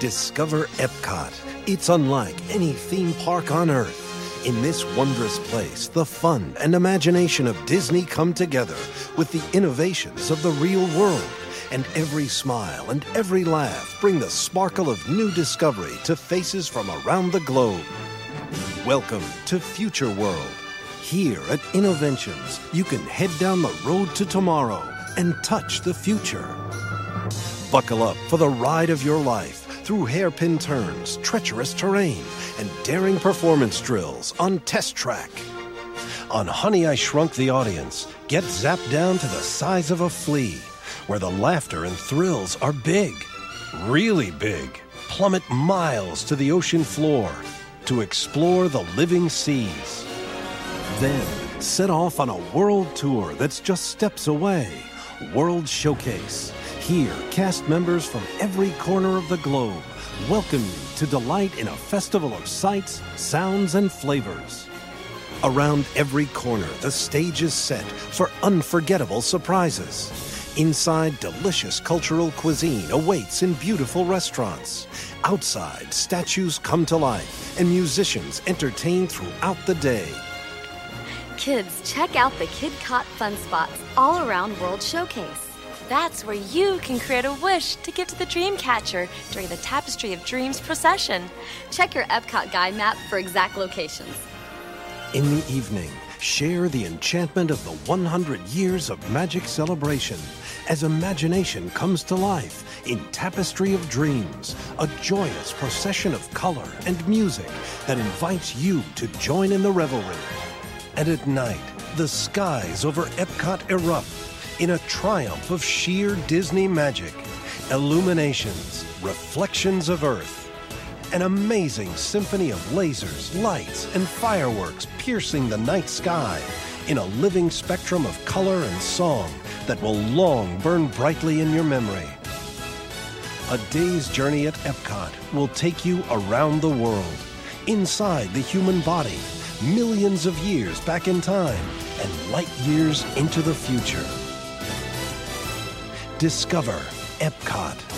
Discover Epcot. It's unlike any theme park on Earth. In this wondrous place, the fun and imagination of Disney come together with the innovations of the real world. And every smile and every laugh bring the sparkle of new discovery to faces from around the globe. Welcome to Future World. Here at Innoventions, you can head down the road to tomorrow and touch the future. Buckle up for the ride of your life through hairpin turns, treacherous terrain, and daring performance drills on Test Track. On Honey, I Shrunk the Audience, get zapped down to the size of a flea, where the laughter and thrills are big, really big. Plummet miles to the ocean floor to explore the living seas. Then set off on a world tour that's just steps away. World Showcase. Here, cast members from every corner of the globe welcome you to delight in a festival of sights, sounds, and flavors. Around every corner, the stage is set for unforgettable surprises. Inside, delicious cultural cuisine awaits in beautiful restaurants. Outside, statues come to life and musicians entertain throughout the day. Kids, check out the KidCot fun spots all around World Showcase. That's where you can create a wish to give to the Dreamcatcher during the Tapestry of Dreams procession. Check your Epcot guide map for exact locations. In the evening, share the enchantment of the 100 years of magic celebration as imagination comes to life in Tapestry of Dreams, a joyous procession of color and music that invites you to join in the revelry. And at night, the skies over Epcot erupt in a triumph of sheer Disney magic, illuminations, reflections of Earth, an amazing symphony of lasers, lights, and fireworks piercing the night sky in a living spectrum of color and song that will long burn brightly in your memory. A day's journey at Epcot will take you around the world, inside the human body, millions of years back in time, and light years into the future. Discover Epcot.